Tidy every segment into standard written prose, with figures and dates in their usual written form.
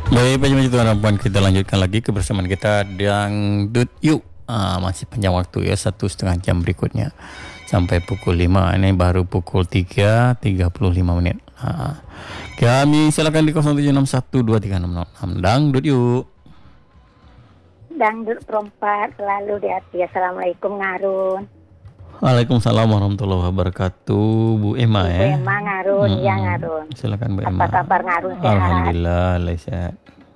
Baik, Pak Tuan kita lanjutkan lagi kebersamaan kita Dangdut Yuk. Masih panjang waktu ya, 1,5 jam berikutnya sampai pukul 5. Ini baru pukul 3.35. Kami silakan di 07612366. Dangdut Yuk. Dangdut perempat selalu di hati. Assalamualaikum Ngarun. Waalaikumsalam warahmatullahi wabarakatuh. Bu Emma Bu ya. Emma Ngarun, ya Ngarun. Silakan Bu Emma. Apa kabar Ngarun, sehat? Alhamdulillah, sehat.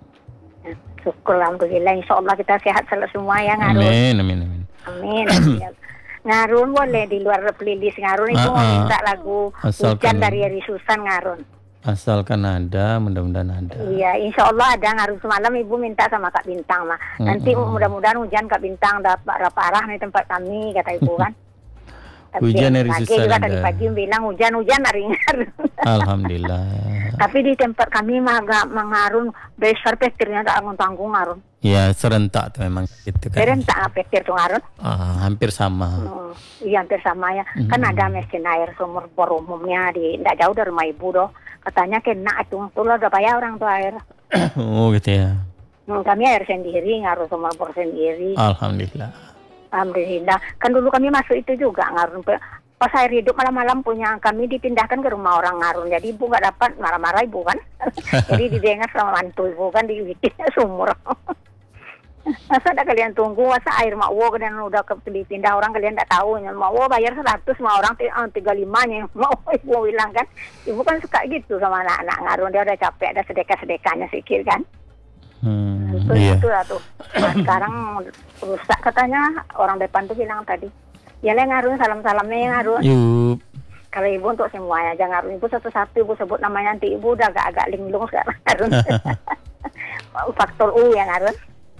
Syukur alhamdulillah, insyaallah kita sehat selalu semua ya Ngarun. Amin. Amin. Ngarun boleh di luar playlist Ngarun itu mau minta lagu Hujan dari Eri Susan Ngarun. Asalkan ada, mudah-mudahan ada. Iya, insyaallah ada Ngarun. Semalam Ibu minta sama Kak Bintang mah. Nanti mudah-mudahan hujan Kak Bintang dapat parah nih tempat kami, kata Ibu kan. Hujan dari Susan juga ada. tadi pagi bilang hujan ringan. Alhamdulillah. Tapi di tempat kami mah agak mengarun besar petirnya tak tanggung Ngarun. Ya serentak tuh memang gitu kan. Serentak petir tuh Ngarun. Hampir sama. Iya hampir sama ya. Kan ada mesin air sumur bor umumnya di tidak jauh dari rumah Ibu doh. Katanya kena itu udah bayar orang tuh air. Oh gitu ya. Kami air sendiri Ngarun, sumur bor sendiri. Alhamdulillah. Kan dulu kami masuk itu juga Ngarun. Pas air hidup malam-malam punya kami dipindahkan ke rumah orang Ngarun. Jadi Ibu nggak dapat, marah-marah Ibu kan. Jadi didengar sama mantu Ibu kan dibikinnya sumur. Masa ada kalian tunggu, masa air makwo dan udah dipindah orang kalian tidak tahu. Makwo bayar 100 sama orang 35 nya. Makwo Ibu bilang kan. Ibu kan suka gitu sama anak-anak Ngarun. Dia udah capek, ada sedekah-sedekahnya sikit kan. Itu lah tuh. Nah, sekarang rusak katanya orang depan tuh bilang tadi. Ya lah Ngarun, salam-salamnya ya Ngarun. Yuk. Kalau Ibu untuk semuanya jangan Ngarun. Ibu satu-satu Ibu sebut namanya nanti Ibu udah agak-agak linglung sekarang Ngarun. Faktor U ya Ngarun.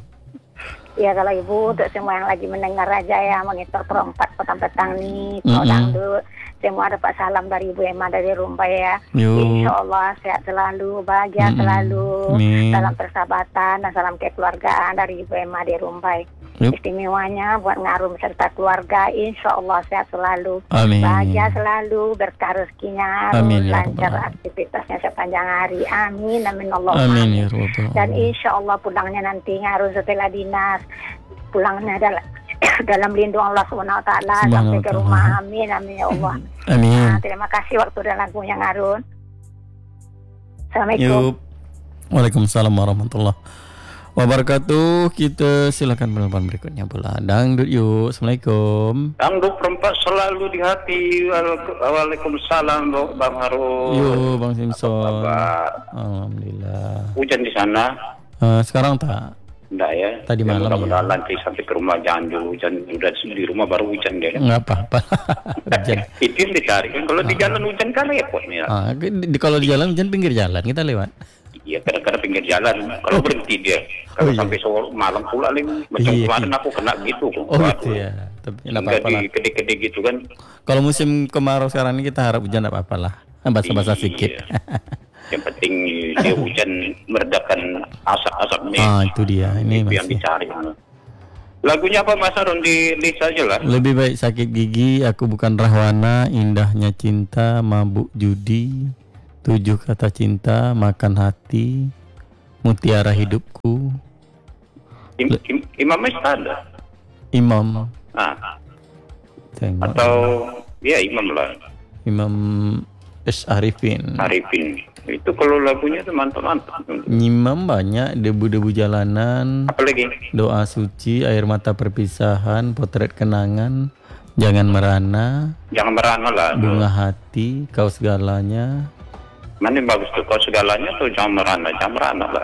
Ya kalau Ibu untuk semua yang lagi mendengar aja ya monitor perempat petang-petang nih kalau dangdut. Semua dapat salam dari Ibu Emma dari Rumbai ya. Insyaallah sehat selalu, bahagia selalu, dalam persahabatan dan salam kekeluargaan dari Ibu Emma di Rumbai. Istimewanya buat Ngarun serta keluarga, insyaallah sehat selalu, bahagia selalu, berkah rezekinya, lancar aktivitasnya sepanjang hari. Amin Allah. Amin ya Rabbal Alamin. Dan insyaallah pulangnya nanti Ngarun setelah dinas, pulangnya dalam lindung Allah Subhanahu wa taala sampai ke rumah. Amin ya Allah. Amin. Nah, terima kasih waktu dan lagunya Ngarun. Assalamualaikum. Waalaikumsalam warahmatullahi wabarakatuh. Kita silakan penelpon berikutnya pula. Dangdut Yuk. Assalamualaikum. Dangdut perempat selalu di hati. Waalaikumsalam Bang Harun. Yuk Bang Simpson. Alhamdulillah. Hujan di sana? Sekarang tak? Enggak ya. Tadi malam mudah-mudahan nanti sampai ke rumah jangan dulu hujan. Udah di rumah baru hujan deh. Enggak apa-apa. Hujan. Itu yang dicari kan. Kalau di jalan hujan kan repot nih. Kalau di jalan hujan pinggir jalan kita lewat. Iya, kadang-kadang pinggir jalan. Kalau berhenti dia. Kalau sampai sore malam pula macam kemarin aku kena gitu. Gitu ya. Tapi enggak apa-apa lah. Gede-gede gitu kan. Kalau musim kemarau sekarang ini kita harap hujan enggak apa-apa lah. Basah-basah sedikit. Yang penting dia hujan meredakan asap-asapnya. Itu dia. Ini yang dicari. Lagunya apa Mas Harun, di list aja lah. Lebih baik sakit gigi, aku bukan Rahwana, indahnya cinta, mabuk judi, 7 kata cinta, makan hati, mutiara hidupku. Imam ada? Imam. Atau ya Imam lah. Imam Arifin. Itu kalau lagunya tuh mantap-mantap. Imam banyak, debu-debu jalanan. Apalagi? Doa suci, air mata perpisahan, potret kenangan, jangan merana. Jangan merana lah. Bunga hati, kau segalanya. Mana yang bagus tuh, kau segalanya tuh jangan merana lah.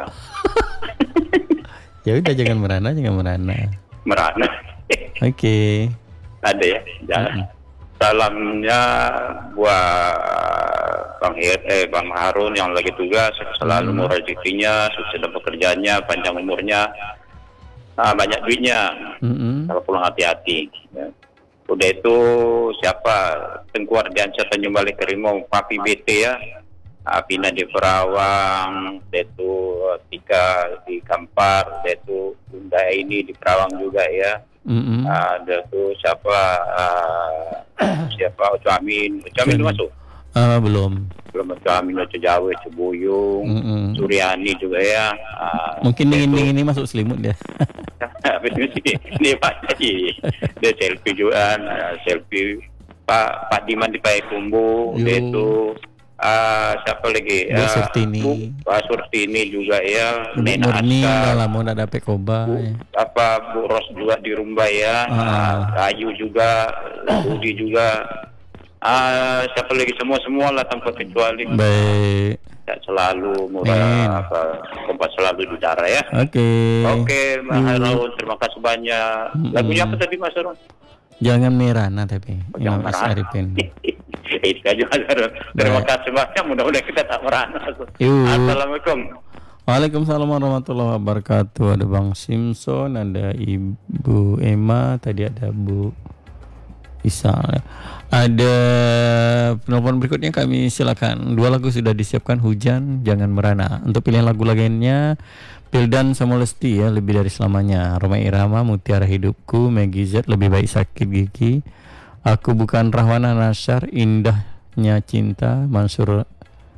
Ya udah jangan merana. Merana. Oke. Ada ya. Jangan. Salamnya buat Bang Harun yang lagi tugas, selalu murah rezekinya, sukses dalam pekerjaannya, panjang umurnya, banyak duitnya. Kalau pulang hati-hati. Ya. Udah itu siapa? Tengku Ardiansyah Tanjung Balai Kerimau, Papi BT ya. Pina di Perawang, itu Tika di Kampar, itu Bunda ini di Perawang juga ya. Ada tuh siapa Ucamin masuk? Belum selamat kami Noce Jawa, Cibuyung, Suryani juga ya. Mungkin dingin ini masuk selimut dia. Dia Pak Haji, dia selfie juga, selfie Pak Diman di Payakumbuh, dia itu siapa lagi? Bu Surtini. Pak Surtini juga ya. Bu Murni udah lama udah dapet koba. Bu Ros juga di Rumbai ya. Ayu juga, Budi juga. Siapa lagi semua lah tanpa kecuali. Baik. Selalu murah tempat selalu di darah ya. Oke, Mas Harun, terima kasih banyak. Lagunya apa tadi Mas Harun? Jangan merana tapi Imam As'arifin. Itu aja Mas Harun. Terima kasih banyak, mudah-mudahan kita tak merana. Assalamualaikum. Waalaikumsalam warahmatullahi wabarakatuh. Ada Bang Simpson, ada Ibu Emma, tadi ada Bu Isa. Ada penelpon berikutnya, kami silakan. 2 lagu sudah disiapkan, Hujan, Jangan Merana. Untuk pilihan lagu lainnya, Pildan sama Lesti ya, Lebih Dari Selamanya. Roma Irama, Mutiara Hidupku. Maggie Z, Lebih Baik Sakit Gigi. Aku Bukan Rahwana Nasyar, Indahnya Cinta. Mansur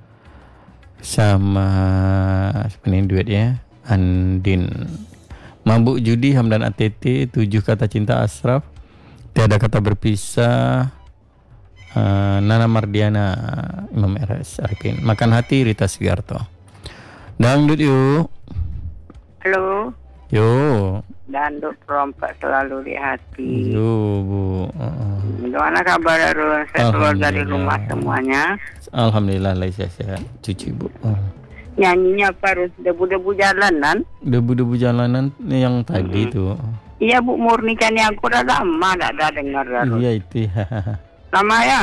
sama sebenarnya duet ya, Andin. Mabuk Judi, Hamdan ATT. 7 Kata Cinta, Ashraf. Tiada Kata Berpisah, Nana Mardiana, Imam RS Arifin. Makan Hati, Rita Sugiarto. Dangdut yuk. Halo. Yuk. Dangdut perompak selalu di hati. Yuk Bu. Gimana kabar Arun? Saya keluarga di rumah semuanya. Alhamdulillah sehat. Cuci Bu. Nyanyinya apa Arun? Debu-debu jalanan. Debu-debu jalanan yang tadi tuh. Iya Bu Murni, kan yang aku udah lama ada dengar Arun. Iya itu ya. Lama ya?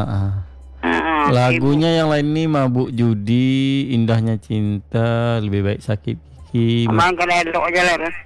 Lagunya yang lain nih, Mabuk Judi, Indahnya Cinta, Lebih Baik Sakit Gigi. Aman kan elok aja lah Arun.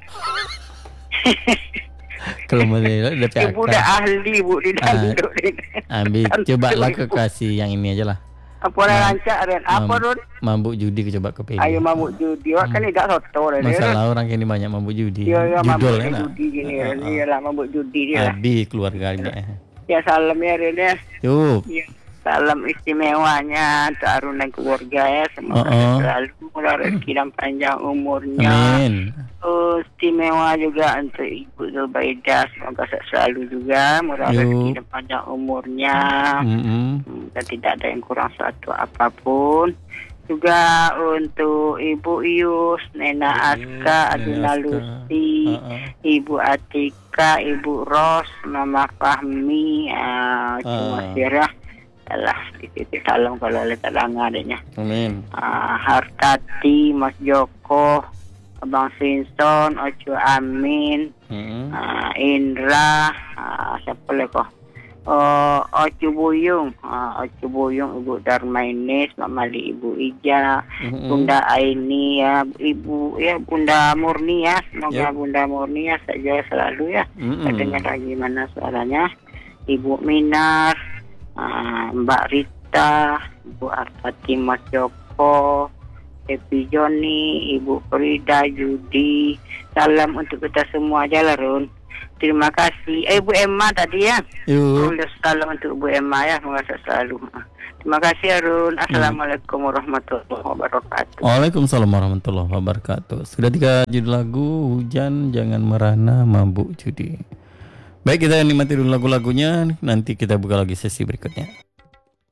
Kalau mau udah Ibu udah ahli Bu di dangdut. Ambil, coba lah kasih yang ini aja lah. Apa rancak Arun? Apa Arun? Mabuk Judi coba kepilih. Ayo Mabuk Judi. Wah kan tidak soto Arun. Masalah orang ini banyak Mabuk Judi. Iya Mabuk Judul Judi gini Arun. Iyalah Mabuk Judi dia lah. Abi keluarganya. Ya salam ya Arun ya. Yuk. Ya, salam istimewanya untuk Arun dan keluarga ya. Semoga selalu murah rezeki dan panjang umurnya. Amin. Istimewa juga untuk Ibu Zubaida, semoga selalu juga murah rezeki dan panjang umurnya. Dan tidak ada yang kurang satu apapun. Juga untuk Ibu Ius, Nena Aska, Adina Lucy, Ibu Atika, Ibu Ros, Mama Fahmi, cuma Sirah. Alah, titip salam kalau oleh talangan adanya. Amin. Hartati, Mas Joko, Abang Sinson, Ocu Amin, Indra, siapa lagi kok? Ocu Buyung, Ibu Darmainis, Mamali Ibu Ija, Bunda Aini ya, Ibu ya Bunda Murni ya, semoga Bunda Murni ya saja selalu ya. Dengar lagi mana suaranya, Ibu Minar, Mbak Rita, Ibu Arfati, Mas Joko, Epi Joni, Ibu Frida, Judi. Salam untuk kita semua aja lah Run. Terima kasih. Ibu Emma tadi ya. Salam untuk Ibu Emma ya. Semoga selalu. Terima kasih Arun. Assalamualaikum warahmatullahi wabarakatuh. Waalaikumsalam warahmatullahi wabarakatuh. Sudah 3 judul lagu, Hujan, Jangan Merana, Mabuk Judi. Baik, kita nikmati dulu lagu-lagunya. Nanti kita buka lagi sesi berikutnya.